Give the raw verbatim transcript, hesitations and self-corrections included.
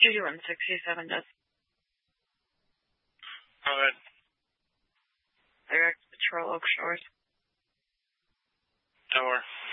you doing? sixty-seven does. Go ahead. Direct Patrol Oak Shores. Door.